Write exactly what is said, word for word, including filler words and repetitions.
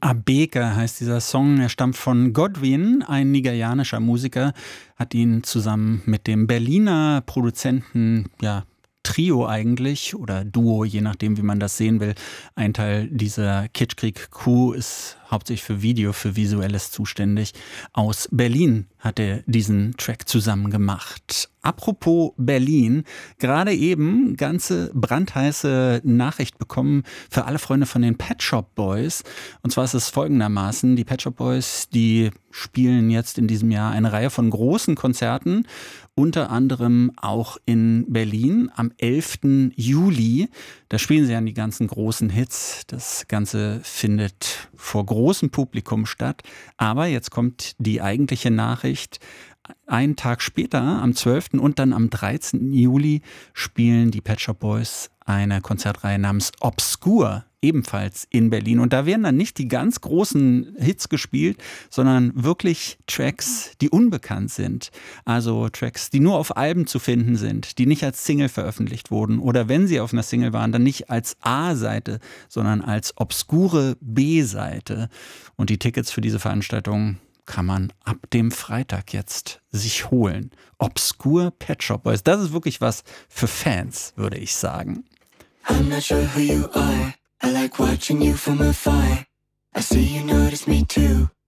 Abeka heißt dieser Song. Er stammt von Godwin, ein nigerianischer Musiker, hat ihn zusammen mit dem Berliner Produzenten, ja, Trio eigentlich oder Duo, je nachdem, wie man das sehen will. Ein Teil dieser Kitschkrieg-Crew ist hauptsächlich für Video, für Visuelles zuständig. Aus Berlin hat er diesen Track zusammen gemacht. Apropos Berlin, gerade eben ganze brandheiße Nachricht bekommen für alle Freunde von den Pet Shop Boys. Und zwar ist es folgendermaßen: Die Pet Shop Boys, die spielen jetzt in diesem Jahr eine Reihe von großen Konzerten, unter anderem auch in Berlin am elften Juli. Da spielen sie ja die ganzen großen Hits. Das Ganze findet vor großem Publikum statt. Aber jetzt kommt die eigentliche Nachricht. Einen Tag später, am zwölften und dann am dreizehnten Juli, spielen die Pet Shop Boys eine Konzertreihe namens Obscure, ebenfalls in Berlin. Und da werden dann nicht die ganz großen Hits gespielt, sondern wirklich Tracks, die unbekannt sind. Also Tracks, die nur auf Alben zu finden sind, die nicht als Single veröffentlicht wurden. Oder wenn sie auf einer Single waren, dann nicht als A-Seite, sondern als obskure B-Seite. Und die Tickets für diese Veranstaltung kann man ab dem Freitag jetzt sich holen. Obscure Pet Shop Boys. Das ist wirklich was für Fans, würde ich sagen. I'm not sure who you are. I like watching you from afar. I see you notice me too.